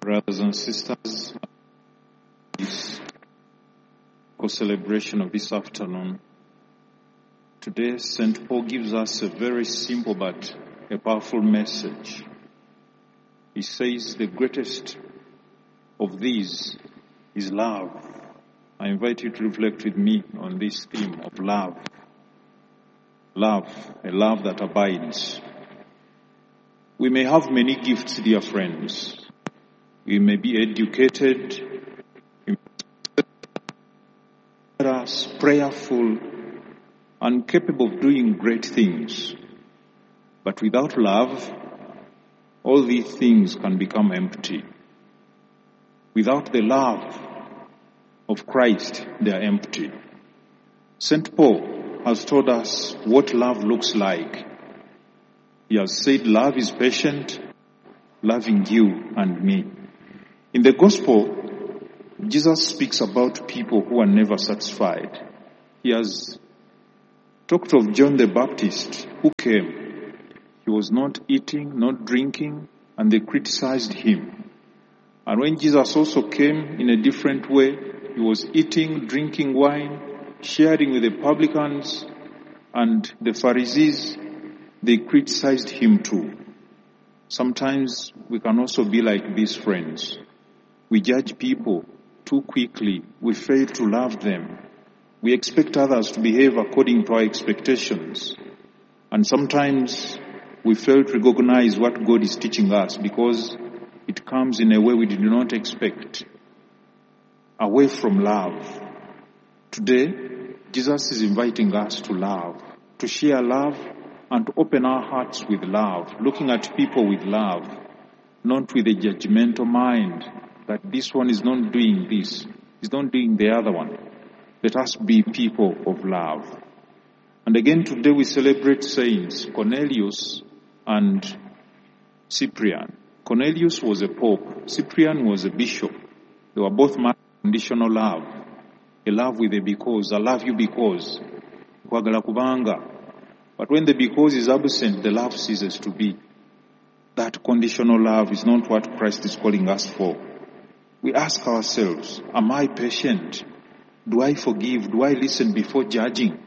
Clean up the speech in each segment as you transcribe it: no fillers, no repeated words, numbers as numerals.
Brothers and sisters, this co-celebration of this afternoon, today St. Paul gives us a very simple but a powerful message. He says the greatest of these is love. I invite you to reflect with me on this theme of love. Love, a love that abides. We may have many gifts, dear friends. We may be educated, prayerful, and capable of doing great things. But without love, all these things can become empty. Without the love of Christ, they are empty. St. Paul has told us what love looks like. He has said love is patient, loving you and me. In the Gospel, Jesus speaks about people who are never satisfied. He has talked of John the Baptist, who came. He was not eating, not drinking, and they criticized him. And when Jesus also came in a different way, he was eating, drinking wine, sharing with the publicans and the Pharisees. They criticized him too. Sometimes we can also be like these friends. We judge people too quickly. We fail to love them. We expect others to behave according to our expectations. And sometimes we fail to recognize what God is teaching us because it comes in a way we did not expect. Away from love. Today, Jesus is inviting us to love, to share love, and to open our hearts with love, looking at people with love, not with a judgmental mind that this one is not doing this, is not doing the other one. Let us be people of love. And again today we celebrate saints Cornelius and Cyprian. Cornelius was a pope. Cyprian was a bishop. They were both marked by conditional love. A love with a because. I love you because. Kwagala kubanga. But when the because is absent, the love ceases to be. That conditional love is not what Christ is calling us for. We ask ourselves, am I patient? Do I forgive? Do I listen before judging?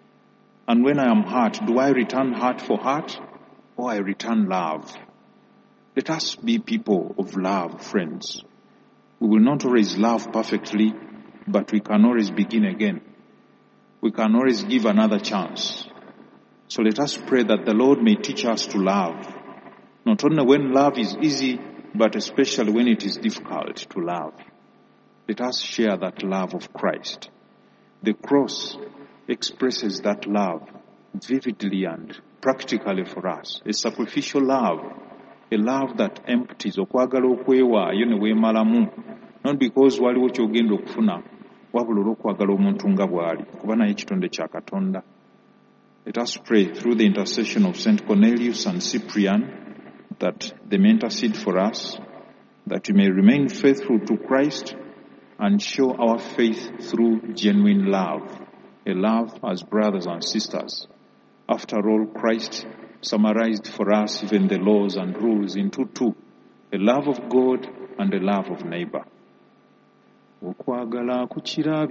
And when I am hurt, do I return hurt for hurt? Or I return love? Let us be people of love, friends. We will not always love perfectly, but we can always begin again. We can always give another chance. So let us pray that the Lord may teach us to love. Not only when love is easy, but especially when it is difficult to love. Let us share that love of Christ. The cross expresses that love vividly and practically for us. A sacrificial love. A love that empties. Okwagala okwewaayo ne weemalamu. Not because waliwo ky'ogenda okufuna, wabula olw'okwagala omuntu nga bw'ali. Kuba naye kitonde kya Katonda. Let us pray through the intercession of St. Cornelius and Cyprian that they may intercede for us, that we may remain faithful to Christ and show our faith through genuine love, a love as brothers and sisters. After all, Christ summarized for us even the laws and rules into two, a love of God and a love of neighbor.